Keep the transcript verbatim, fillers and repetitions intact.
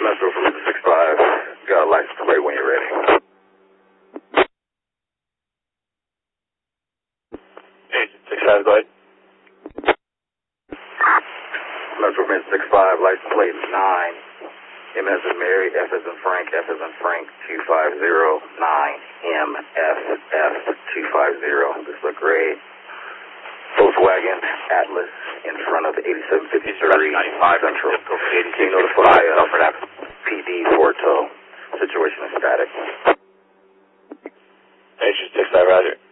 Metro from six five. Got a license plate when you're ready. six five, go ahead. Metro from six five, license plate nine. M as in Mary, F as in Frank, F as in Frank, two five zero nine, M F F two five zero. This is a gray Volkswagen Atlas in front of the eighty-seven fifty-three Central. Can you notify uh, P D for tow? Situation is static. Station six five, roger.